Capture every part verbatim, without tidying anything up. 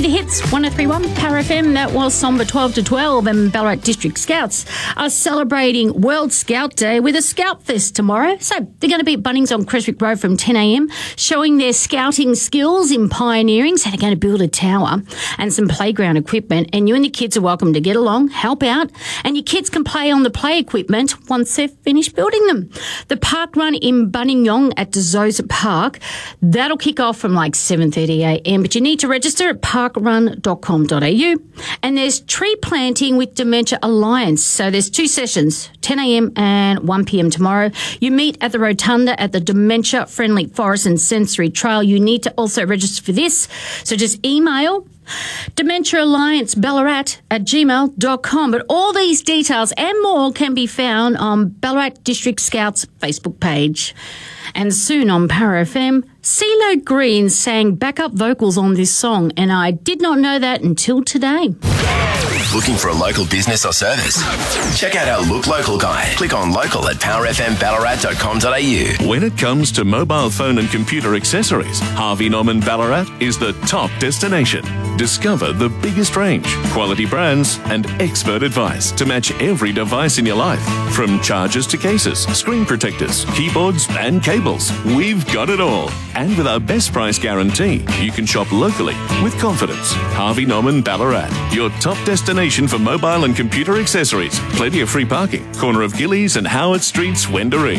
the hits, one oh three point one Power F M. That was Somber twelve to twelve, and Ballarat District Scouts are celebrating World Scout Day with a Scout Fest tomorrow. So they're going to be at Bunnings on Creswick Road from ten a m, showing their scouting skills in pioneering. So they're going to build a tower and some playground equipment, and you and the kids are welcome to get along, help out, and your kids can play on the play equipment once they've finished building them. The park run in Buninyong at DeZosa Park, that'll kick off from like seven thirty a m, but you need to register at park run dot com dot a u. And there's tree planting with Dementia Alliance. So there's two sessions, ten a m and one p m tomorrow. You meet at the Rotunda at the Dementia Friendly Forest and Sensory Trail. You need to also register for this. So just email Dementia Alliance Ballarat at gmail dot com. But all these details and more can be found on Ballarat District Scouts Facebook page. And soon on Power F M, CeeLo Green sang backup vocals on this song, and I did not know that until today. Looking for a local business or service? Check out our Look Local guide. Click on local at power f m ballarat dot com dot a u. When it comes to mobile phone and computer accessories, Harvey Norman Ballarat is the top destination. Discover the biggest range, quality brands, and expert advice to match every device in your life. From chargers to cases, screen protectors, keyboards, and cables, we've got it all. And with our best price guarantee, you can shop locally with confidence. Harvey Norman Ballarat, your top destination for mobile and computer accessories. Plenty of free parking. Corner of Gillies and Howard Streets, Wendouree.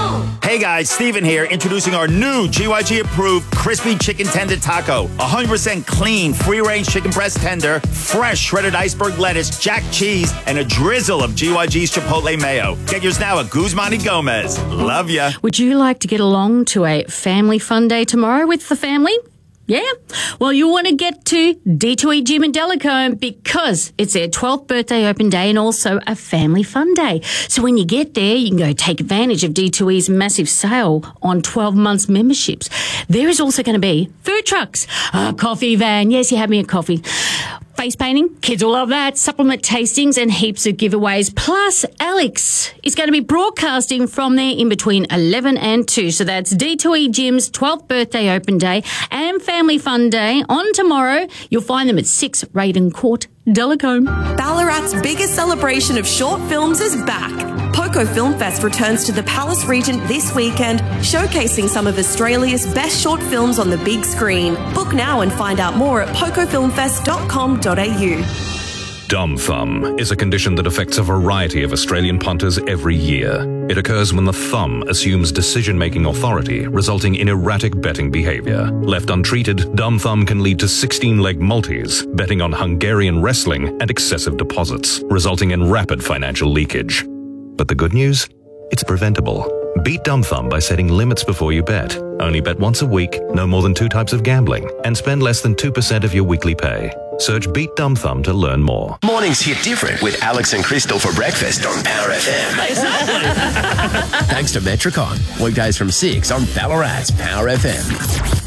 Hey guys, Stephen here, introducing our new G Y G approved crispy chicken tender taco. one hundred percent clean, free-range chicken breast tender, fresh shredded iceberg lettuce, jack cheese, and a drizzle of G Y G's Chipotle mayo. Get yours now at Guzman y Gomez. Love ya. Would you like to get along to a family fun day tomorrow with the family? Yeah? Well, you want to get to D two E Gym in Delacombe because it's their twelfth birthday open day and also a family fun day. So when you get there, you can go take advantage of D two E's massive sale on twelve months memberships. There is also going to be food trucks, a coffee van. Yes, you have me a coffee. Face painting, kids will love that. Supplement tastings and heaps of giveaways. Plus, Alex is going to be broadcasting from there in between eleven and two. So that's D two E Gym's twelfth birthday open day and family fun day on tomorrow. You'll find them at six Raiden Court, Delacombe. Ballarat's biggest celebration of short films is back. Poco Film Fest returns to the Palace Regent this weekend, showcasing some of Australia's best short films on the big screen. Book now and find out more at poco film fest dot com dot a u. Dumb thumb is a condition that affects a variety of Australian punters every year. It occurs when the thumb assumes decision-making authority, resulting in erratic betting behavior. Left untreated, dumb thumb can lead to sixteen-leg multis, betting on Hungarian wrestling, and excessive deposits, resulting in rapid financial leakage. But the good news? It's preventable. Beat dumb thumb by setting limits before you bet. Only bet once a week, no more than two types of gambling, and spend less than two percent of your weekly pay. Search Beat Dumb Thumb to learn more. Mornings hit different with Alex and Crystal for breakfast on Power F M. Exactly. Thanks to Metricon. Weekdays from six on Ballarat's Power F M.